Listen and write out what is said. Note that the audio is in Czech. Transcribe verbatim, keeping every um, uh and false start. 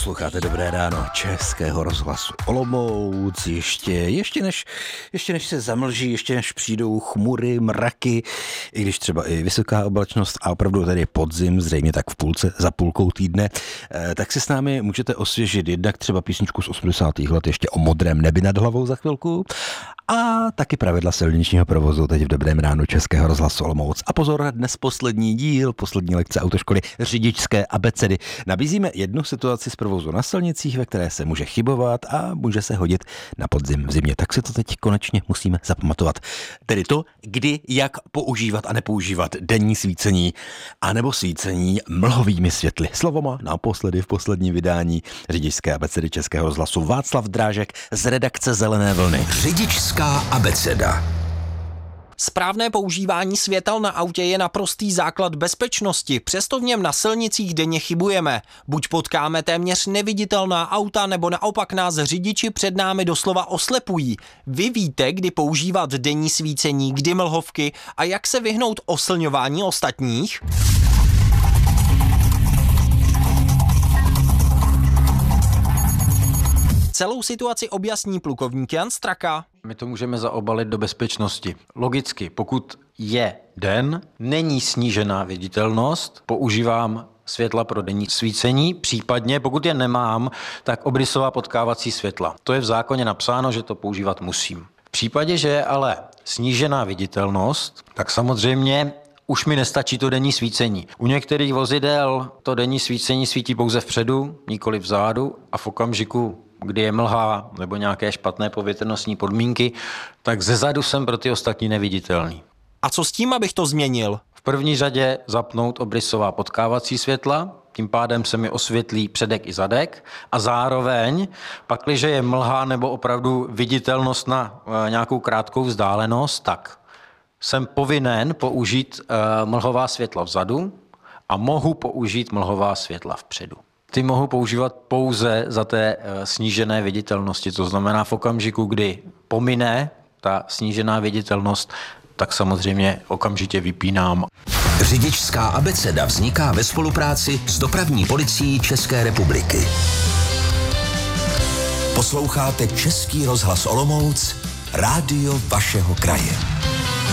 Posloucháte Dobré ráno Českého rozhlasu Olomouc. Ještě, ještě, než, ještě než se zamlží, ještě než přijdou chmury, mraky, i když třeba i vysoká oblačnost a opravdu tady podzim, zřejmě tak v půlce, za půlkou týdne, eh, tak si s námi můžete osvěžit jednak třeba písničku z osmdesátých let ještě o modrém nebi nad hlavou za chvilku a taky pravidla silničního provozu teď v Dobrém ránu Českého rozhlasu Olomouc. A pozor, dnes poslední díl, poslední lekce autoškoly řidičské abecedy. Nabízíme jednu situaci z provozu na silnicích, ve které se může chybovat a může se hodit na podzim v zimě. Tak si to teď konečně musíme zapamatovat. Tedy to, kdy, jak používat a nepoužívat denní svícení anebo svícení mlhovými světly. Slovo má naposledy v posledním vydání řidičské abecedy Českého rozhlasu Václav Drážek z redakce Zelené vlny. Řidičská abeceda. Správné používání světel na autě je naprostý základ bezpečnosti, přesto v něm na silnicích denně chybujeme. Buď potkáme téměř neviditelná auta, nebo naopak nás řidiči před námi doslova oslepují. Vy víte, kdy používat denní svícení, kdy mlhovky a jak se vyhnout oslňování ostatních? Celou situaci objasní plukovník Jan Straka. My to můžeme zaobalit do bezpečnosti. Logicky, pokud je den, není snížená viditelnost, používám světla pro denní svícení, případně pokud je nemám, tak obrysová potkávací světla. To je v zákoně napsáno, že to používat musím. V případě, že je ale snížená viditelnost, tak samozřejmě už mi nestačí to denní svícení. U některých vozidel to denní svícení svítí pouze vpředu, nikoli vzadu a v okamžiku, kdy je mlha nebo nějaké špatné povětrnostní podmínky, tak zezadu jsem pro ty ostatní neviditelný. A co s tím, abych to změnil? V první řadě zapnout obrysová potkávací světla, tím pádem se mi osvětlí předek i zadek a zároveň, pakliže je mlha nebo opravdu viditelnost na e, nějakou krátkou vzdálenost, tak jsem povinen použít e, mlhová světla vzadu a mohu použít mlhová světla vpředu. Ty mohu používat pouze za té e, snížené viditelnosti, to znamená v okamžiku, kdy pomine ta snížená viditelnost, tak samozřejmě okamžitě vypínám. Řidičská abeceda vzniká ve spolupráci s Dopravní policií České republiky. Posloucháte Český rozhlas Olomouc, rádio vašeho kraje.